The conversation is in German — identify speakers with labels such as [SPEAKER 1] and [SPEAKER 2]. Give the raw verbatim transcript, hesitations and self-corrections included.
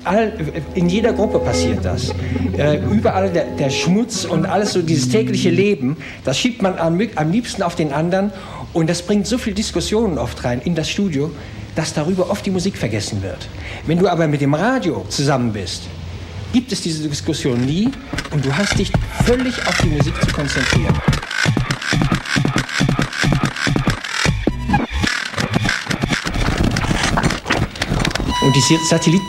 [SPEAKER 1] all, in jeder Gruppe passiert das. Äh, überall der, der Schmutz und alles so, dieses tägliche Leben, das schiebt man am, am liebsten auf den anderen und das bringt so viel Diskussionen oft rein in das Studio, dass darüber oft die Musik vergessen wird. Wenn du aber mit dem Radio zusammen bist, gibt es diese Diskussion nie und du hast dich völlig auf die Musik zu konzentrieren. Und die Satelliten